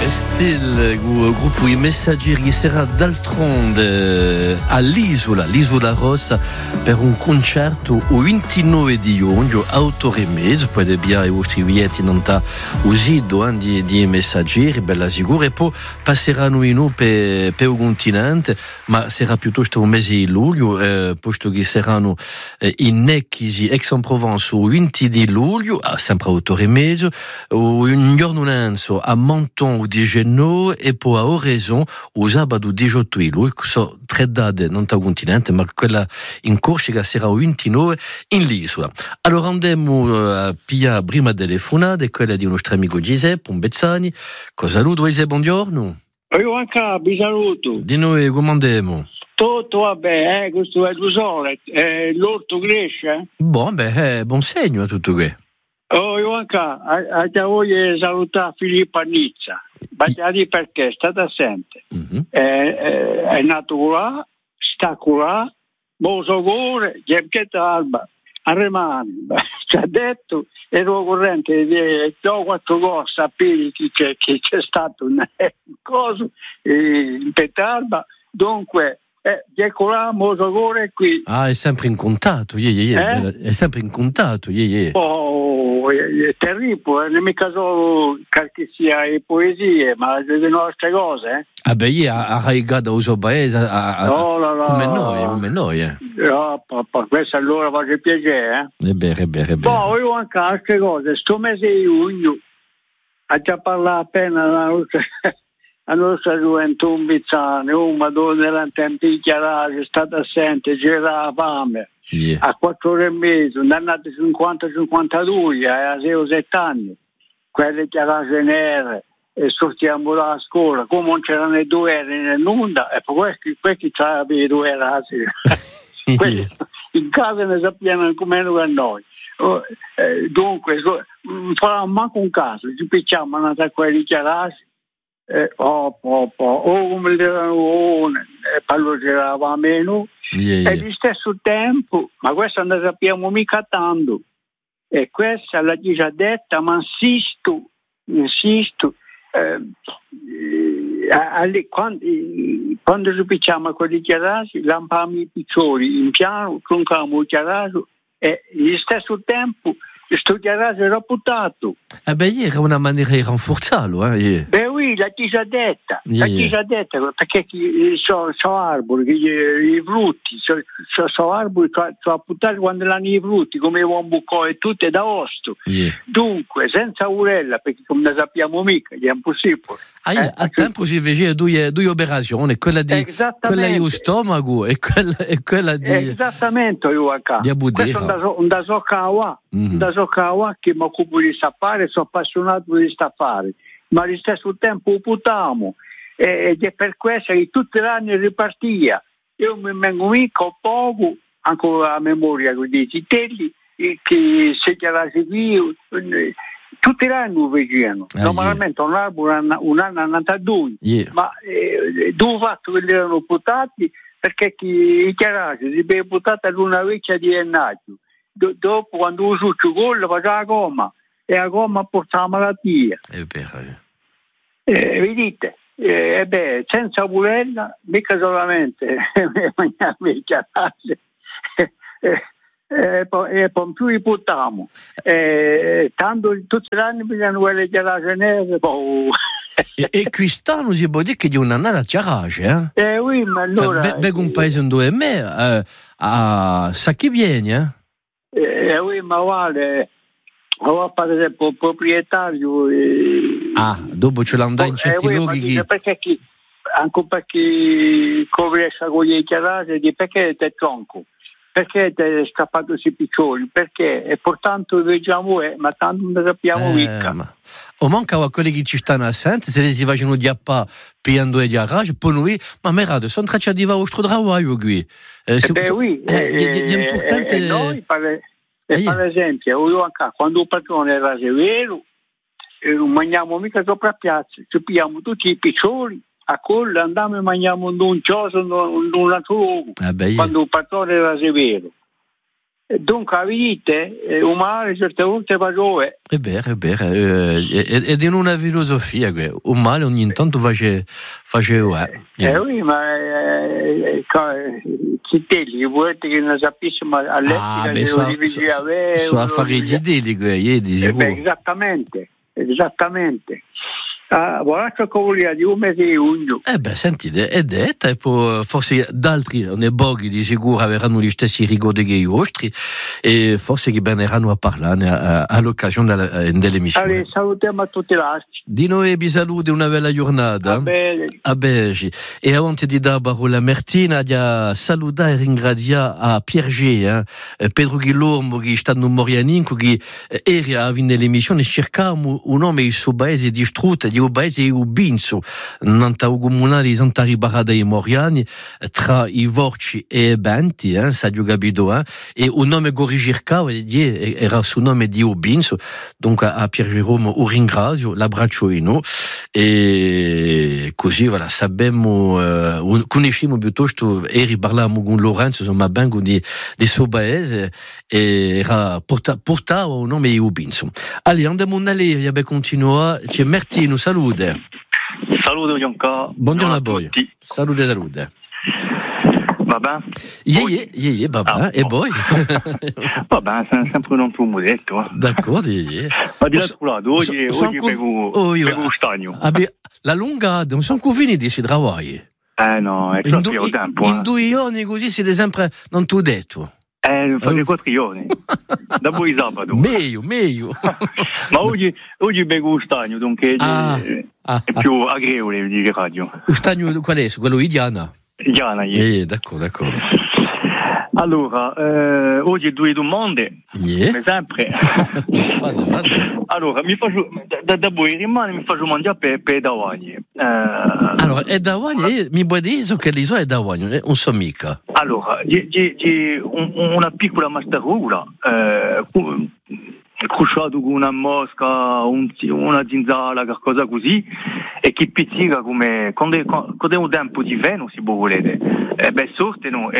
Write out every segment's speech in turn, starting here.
Still, il gruppo I Messaggeri sarà d'altronde all'Isola Rossa per un concerto il 29 di giugno, 8:30, poi abbia i vostri biglietti non sta usato di Messaggeri, bella sicura, e poi passeranno in noi per il continente, ma sarà piuttosto un mese di luglio, posto che saranno in Necchisi, Aix-en-Provence, il 20 di luglio, sempre a 8:30, un giorno nanzo a Menton, 10 gennaio, e poi a Oraison o sabato 18 luglio. Sono tre date non da continente, ma quella in Corsica sarà il 29 in l'isola. Allora andiamo a prima telefonata, quella di un nostro amico Giuseppe Bezzani. Saluto Giuseppe, buongiorno. Io anche vi saluto. Di noi come andiamo? Tutto va bene, questo è il sole, l'orto cresce. Buon segno a tutto questo. Io anche voglio salutare Filippo a Nizza, perché state assente. È nato là, sta là, moso cuore, che talba, a Remani, ci ha detto, ero corrente di 4 cose, sapere che c'è stato un coso in Petalba, dunque. Eccola, Mosogore qui. È sempre in contatto, è sempre in contatto, Oh, è terribile, non mica solo che sia le poesie, ma le nostre cose, ha raigato il suo paese, come noi. Questo allora fa piacere, È vero. Poi io anche altre cose, sto mese di giugno, ha già parlato appena la nostra gioventù bizzane, Madonna era in tempi chiarati, è stata assente, c'era la fame, a 4 ore e mezzo, andate 50-52, a 6-7 anni, quelle chiarate nere, e sortiamo dalla scuola, come non c'erano le 2 ere nell'unda, e poi questi c'erano le 2 ere, in casa ne sappiamo come che noi. Dunque, non farà manco un caso, ci picciamo a quelli chiarati, come l'erano parlo c'eravamo meno e allo stesso tempo, ma questo non sappiamo mica tanto, e questa l'ha già detta, ma insisto quando ci picciamo con i chiarasi lampiamo i piccoli in piano, troncamo il chiaraso e allo stesso tempo sto chiaraso era buttato. Era una maniera di rinforzarlo, l'ha già detta, perché sono arbori, i frutti, sono arbori, sono buttati quando hanno i frutti, come i buco e tutte da osto. Dunque, senza urella, perché come ne sappiamo mica, è impossibile. A tempo si faceva due operazioni, quella di stomaco e quella di... Esattamente, io acá. Questo non da so che mi occupo di staffare, sono appassionato di staffare, ma allo stesso tempo putiamo, ed è per questo che tutti gli anni ripartia. Io mi vengo mica poco, ancora a memoria dei zitelli, che se chiarasi qui, tutti gli anni lo facevano. Normalmente un albero un anno andata a due, ma due fatti che erano putati perché i chiarasi si sono putati all'una vecchia di gennaio. Dopo quando uso il gol faceva la gomma e la gomma portava malattia. Vedete, senza purella mica solamente mangiare i chiarasi e poi più li portiamo, tanto tutti gli anni bisogna quelle chiarasi nere. E quest'anno si può dire che di un'annata chiarase, oui, ma allora un paese dove me sa chi viene, oui, ma guarda, per esempio il proprietario dopo ce l'andà in certi luoghi anche perché riesce a cogliere chiarate di perché è tronco, perché è scappato si piccioli, perché e portanto vediamo ma tanto non sappiamo mica. O manca quelli che ci stanno assenti, se si facciano di appa piando e di arraggio, poi noi, ma merda, sono tracciati di vostro travaglio qui. È importante. Noi, per esempio, io anche quando il patrone era severo, non mangiamo mica sopra piazza, ci pigliamo tutti i piccioli, a quello andiamo e mangiamo in un chioso, in un altro luogo, quando il patrone era severo. Dunque la vita umana certe volte va giove. È vero, ed è una filosofia, o male ogni tanto faceva. Oui, ma Citelli, vuoi che non sapessi ma all'epoca sono affari gideli, di sicuro. Esattamente. Voilà che voglio di un mese e giugno. Sentite, ed è poi forse d'altri, ne boghi di sicuro avranno gli stessi rigori che i vostri e forse che beneranno a parlare all'occasione dell'emissione. Allora, salutiamo a tutti gli altri. Di noi vi saluto, una bella giornata. A Belgi. E avanti di dare parola a Martina, di salutare e ringraziare a Pierre Pedro Guillermo che sta in Morianinco che eri a venire l'emissione cercavamo un nome di suo paese distrutto di un paese e un binzo nanta u comunale di Santa Ribarada e Moriani tra i Vorci e Benti Sadio Gabido e un nome Gorigirca era suo nome di Ubinso donc a Pier Jerome un ringrazio l'abbraccio e così voilà sappiamo conosciamo piuttosto eri parlavamo con Lorenzo insomma ben di suo paese e era portava un nome di Ubinso. Allora andiamo a Naleria per continuare c'è Martino salute. Saluto Gianca. Buongiorno a voi. Salute. Va bene? Va bene. E poi? Va bene, sempre un po' modetto. D'accordo, Ma di l'altro lato, oggi bevo stagno. La lunga, non sono finiti si lavori. No, è troppo tempo. In 2 giorni così siete sempre, non t'ho detto. Fate 4 giorni. Dopo il sabato. Meglio. Ma oggi bevo stagno, dunque è più agevole di radio. Lo stagno qual è? Quello di Diana? Diana, d'accordo. Allora, oggi è 2 domande, come sempre. Allora, mi faccio mangiare per Davagni. Allora, è Davagni, mi puoi dire che l'isola è Davagni, non so mica. Allora, c'è una piccola mastarola, crusciato con una mosca, una zinzala, qualcosa così, e che pizzica come quando è un tempo di vento, si può volere. Sortano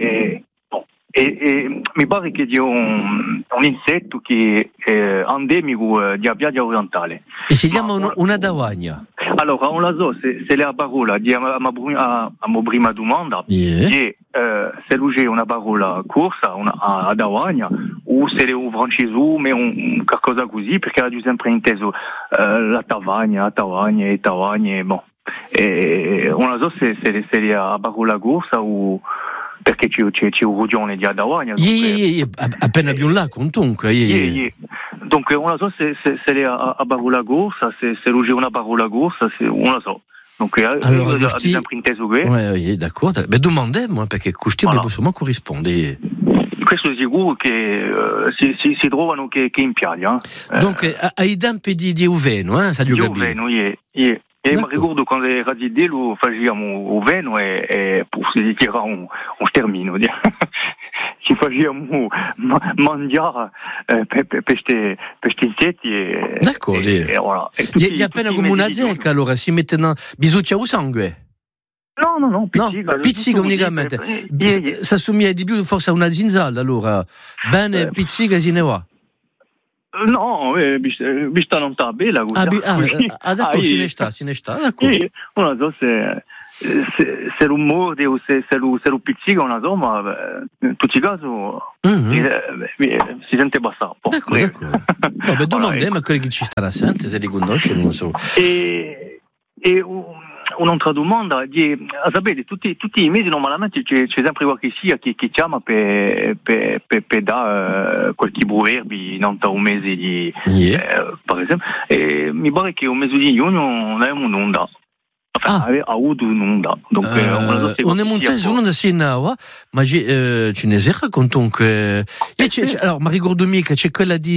e mi pare che c'è un insetto che è endemico di Abbiadia orientale. E si chiama una davagna? Allora, non la so se è la parola di a mia prima domanda, che se c'è una parola corsa a davagna, o se è un francese, ma qualcosa così, perché ha sempre inteso la tavagna, bon. E non la so se è la parola corsa o... perché c'è un rugione di Adawagna. Appena più là, comunque. Dunque, non so se è a parola corsa, se c'è una parola corsa, non lo so. Dunque, allora, ha sempre inteso che... Oui, d'accordo. Ma domandiamo, perché questo non possiamo corrispondere. Questo è sicuro che si trovano che in piaglia. Dunque, ai tempi di Uveno, Sadio Gabi? Di Uveno, E mi ricordo quando era di Delo facevamo il veno e si era un stermino. Ci facevamo mangiare per questi insetti e... D'accordo. Voilà. È appena come una zecca, allora si mettono bisuccia o sangue? No, pizzica unicamente. Si assomiglia di più forse a una zinzala, allora. Bene, pizzica si ne va. No, vista non sta bella così. Adesso si ne sta, d'accordo. Non so se lo morde o se lo pizzica una somma, in tutti i casi si sente abbastanza. D'accordo. Vabbè, domandiamo a quelli che ci stanno a sentire, se li conoscono, non so. E un'altra domanda, sapete, tutti i mesi normalmente c'è sempre qualche sia che chiama per dare qualche proverbi in un mese di per esempio, e mi pare che un mese di giugno non è un'onda. Ha avuto un'onda. On è montato un'onda sinnawa, ma ce ne sarà comunque. Allora, mi ricordo mica, c'è quella di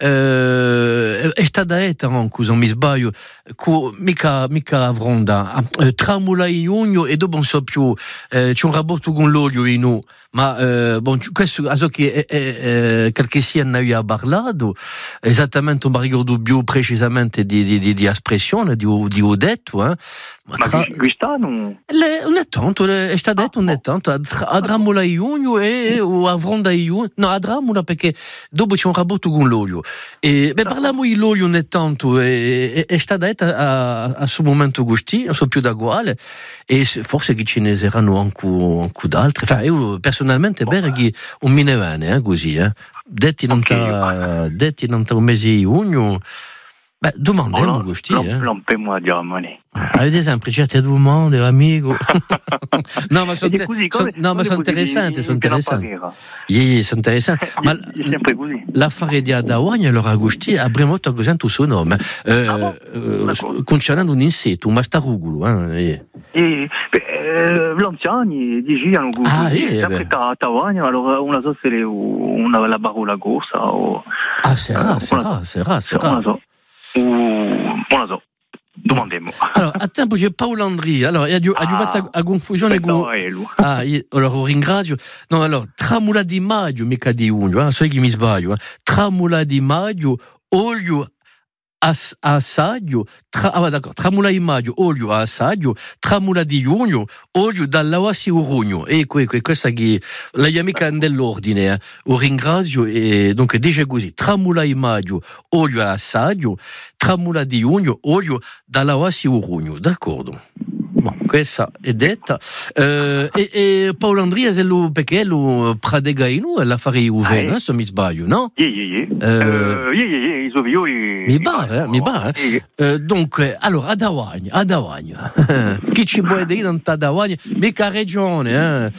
è stata anche, non mi sbaglio, mica avronda, tramula in giugno e dopo non so più, c'è un rapporto con l'olio in noi. Ma questo che qualche sia ne aveva parlato, esattamente non mi ricordo più precisamente di espressione, di ho detto, Ma quest'anno? Ogni tanto, è stato detto ogni tanto, adrammo la iugno o avronda iugno, no, adrammola perché dopo c'è un rapporto con l'olio. E parliamo di l'olio ogni tanto, è stato detto a suo momento gusti, non so più da uguale, e forse che ce ne saranno anche d'altri. Enfin, io personalmente berghi un minevane, così, detti non ta un mese di iugno. Beh, domandiamo gusti, Non per moi diamone. Avete sempre certe domande, amico. No, ma sono interessanti, sono interessanti. Sono interessanti. Ma sempre così. L'affare di Adawagna, allora Agusti, avremo tolto il suo nome. Concernendo un insetto, un mastarugolo. L'anziani dicevano che sempre a Adawagna, allora una so se una la barola corsa o... sarà. Non lo so, domandiamo. Allora, a tempo c'è Paolo Andri, allora, ha fatto a confusione con... allora, ringrazio. No, allora, tramula di maggio, mica di unio, so che mi sbaglio. Tramula di maggio, olio assaggio, tramula di maggio, olio a assaggio, tramula di giugno, olio dall'awasi urugno. E questa che la amica dell'ordine, o ringrazio, e dunque dice così, tramula di maggio, olio a assaggio, tramula di giugno, olio dall'awasi urugno. D'accordo? Bon, questa è detta. E Paolo Andria, perché lo pradegaino la farei uve, se mi sbaglio, no? Mi bar. Dunque, allora, Adawagna. Chi ci può dire in Adawagna? Mica regione,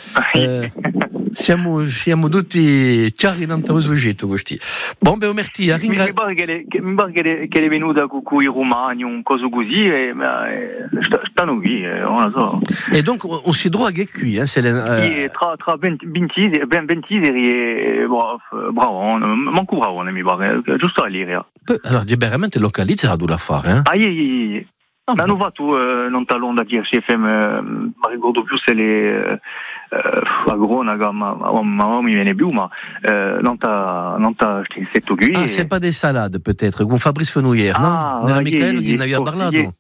Siamo tutti chiari in un soggetto questi. Buon merci. Mi pare che è venuta con i romani, un coso così, e stanno qui, non lo so. E donc on si drogue qui, tra Bentiseri e bravo, manco bravo, mi pare, giusto a lire. Allora, veramente localizzato da fare, Ma non va tu non talon da dire CFM, ma ricordo più se le a Gronaga, ma mi viene più, ma non t'ha setto qui. Ah, c'est pas des salades peut-être, con Fabrice Fenouillère, no? Nella Michele che ne aveva parlato.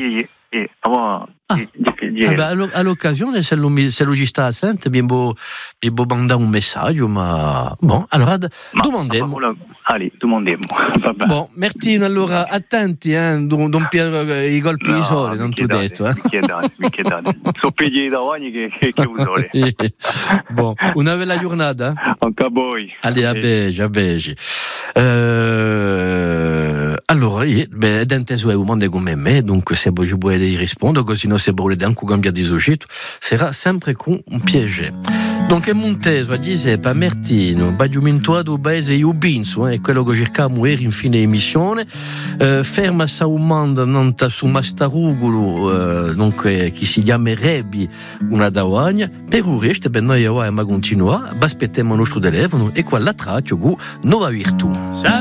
All'occasione, se lo ci sta assente, mi può mandare un messaggio, ma bon, allora domandiamo. Domandiamo. Bon, merci, allora attenti, Don Piero, i colpi di sole, non t'ho detto. Mi chiedate. Sono piedi da ogni che usole. Bon, una bella giornata. Anche a voi. Allez, a beige. Allora, dentro è un mondo come me, dunque se voi volete rispondere, così no, se volete anche cambiare di soggetto, sarà sempre con un piacere. Donc è Monteso a Giuseppe, a Mertino, Bagliumintuado, Baese e Ubinso, è quello che cerchiamo ieri in fine emissione. Ferma sa un mondo non su Mastarugolo, dunque chi si chiamerebbe una Adawagna, per il resto ben noi ma continuare, aspettiamo il nostro telefono e qua la traccia con nuova virtù.